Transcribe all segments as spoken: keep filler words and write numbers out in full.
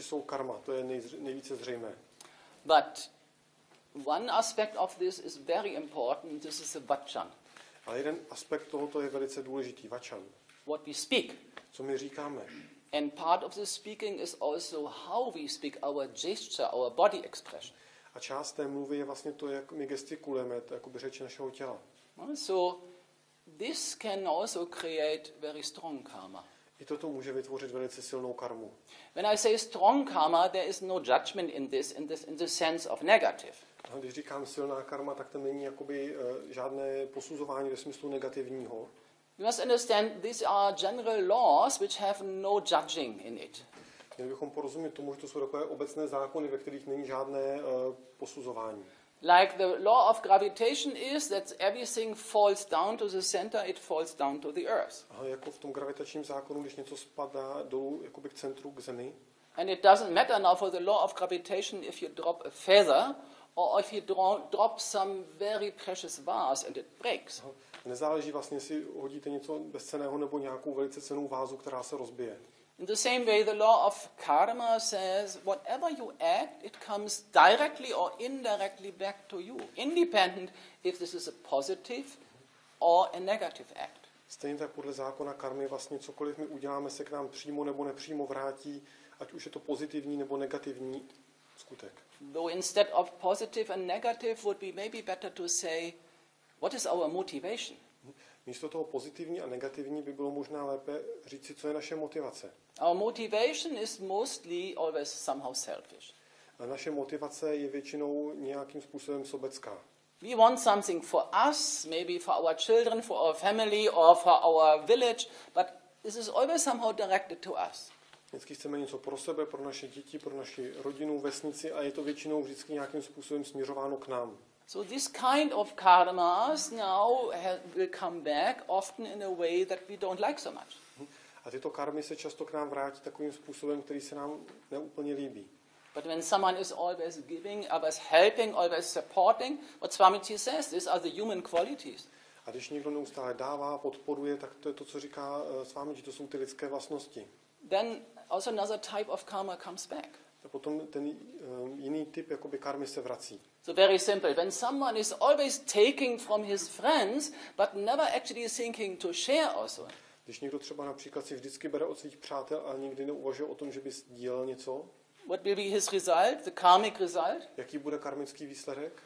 jsou karma, to je nejzře, nejvíce zřejmé. But one aspect of this is very important. This is the vachan. Ale jeden aspekt tohoto je velice důležitý, vachan. What we speak. Co my říkáme. And part of the speaking is also how we speak, our gesture, our body expression. A část té mluvy je vlastně to, jak my gestikulujeme, to je jakoby řeč našeho těla. So this can also create very strong karma. I toto může vytvořit velice silnou karmu. When I say strong karma, there is no judgment in this, in this, in the sense of negative. A když říkám silná karma, tak to není jakoby uh, žádné posuzování ve smyslu negativního. You must understand these are general laws which have no judging in it. Měli bychom porozumět tomu, že to jsou takové obecné zákony, ve kterých není žádné uh, posuzování. Like the law of gravitation is that everything falls down to the center, it falls down to the earth. Aha, jako v tom gravitačním zákonu, když něco spadá dolů jakoby k centru, k zemi. And it doesn't matter now for the law of gravitation if you drop a feather or if you drop some very precious vase and it breaks. Aha. Nezáleží vlastně, jestli hodíte něco bezcenného nebo nějakou velice cennou vázu, která se rozbije. In the same way, the law of karma says whatever you act, it comes directly or indirectly back to you, independent if this is a positive or a negative act. Stejně tak podle zákona karmy vlastně cokoliv my uděláme, se k nám přímo nebo nepřímo vrátí, ať už je to pozitivní nebo negativní skutek. Though instead of positive and negative would be maybe better to say, what is our motivation? Místo toho pozitivní a negativní by bylo možná lépe říci, co je naše motivace. Our motivation is mostly always somehow selfish. A naše motivace je většinou nějakým způsobem sobecká. We want something for us, maybe for our children, for our family or for our village, but this is always somehow directed to us. Vždycky chceme něco pro sebe, pro naše děti, pro naši rodinu, vesnici a je to většinou vždycky nějakým způsobem směřováno k nám. So this kind of karmas now will come back often in a way that we don't like so much. A tyto karmy se často k nám vrátí takovým způsobem, který se nám neúplně líbí. But when someone is always giving, always helping, always supporting, what Swamiji says, these are the human qualities. A když někdo neustále dává, podporuje, tak to je to, co říká uh, Swamiji, to jsou ty lidské vlastnosti. Then also another type of karma comes back. A potom ten uh, jiný typ jakoby karmy se vrací. So very simple. When someone is always taking from his friends, but never actually thinking to share also. Když někdo třeba například si vždycky bere od svých přátel a nikdy neuvažuje o tom, že by sdílel něco, what will be his result, the karmic result? Jaký bude karmický výsledek?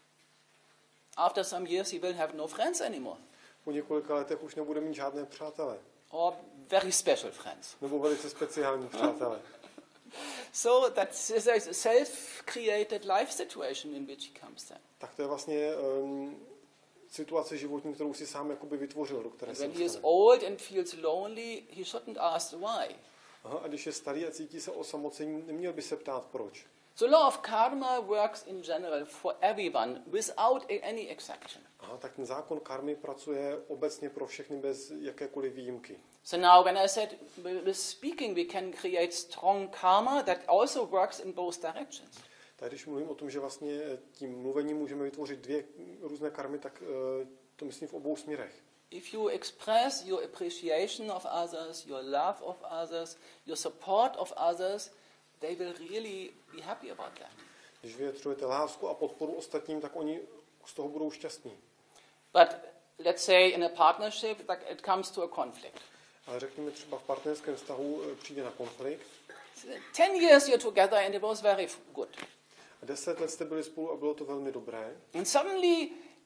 After some years he will have no friends anymore. Po několika letech už nebude mít žádné přátele. Or very special friends. Nebo velice speciální přátele. So that's a self-created life situation in which he comes then. Tak to je vlastně um, situace životní, kterou si sám jakoby vytvořil, do které se When he is dostane. old and feels lonely, he shouldn't ask why. Aha, a když je starý a cítí se osamocení, neměl by se ptát proč. The law of karma works in general for everyone without any exception. Aha, tak ten zákon karmy pracuje obecně pro všechny bez jakékoliv výjimky. So now when I said with speaking we can create strong karma, that also works in both directions. Tak když mluvím o tom, že vlastně tím mluvením můžeme vytvořit dvě různé karmy, tak uh, to myslím v obou směrech. If you express your appreciation of others, your love of others, your support of others, they will really be happy about that. Když vyjadřujete lásku a podporu ostatním, tak oni z toho budou šťastní. But let's say in a partnership that it comes to a conflict. Ale řekněme třeba v partnerském vztahu přijde na konflikt. Ten years you're together and it was very good. A deset let jste byli spolu a bylo to velmi dobré. And suddenly,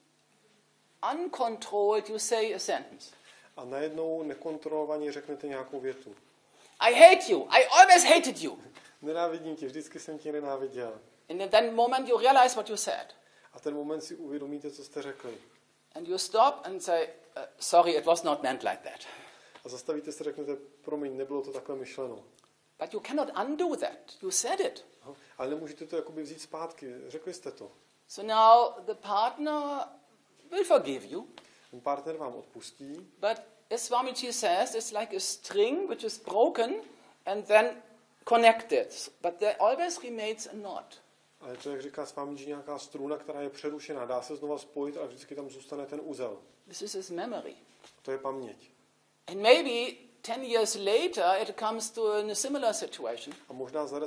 uncontrolled, you say a sentence. A najednou nekontrolovaně řeknete nějakou větu. I hate you. I always hated you. Nenávidím tě, vždycky jsem tě nenáviděl. And in that moment you realize what you said. A ten moment si uvědomíte, co jste řekli. And you stop and say, uh, sorry, it was not meant like that. A zastavíte se, řeknete, promiň, nebylo to takhle myšleno. But you cannot undo that. You said it. Aha, ale nemůžete to jakoby vzít zpátky, řekli jste to. So now the partner will forgive you. Ten partner vám odpustí. But as Swamiji says, it's like a string which is broken and then connected. But there always remains a knot. Ale to, jak říká Swamiji, nějaká struna, která je přerušená, dá se znova spojit a vždycky tam zůstane ten uzel. This is his memory. To je paměť. And maybe ten years later it comes to a similar situation. A možná za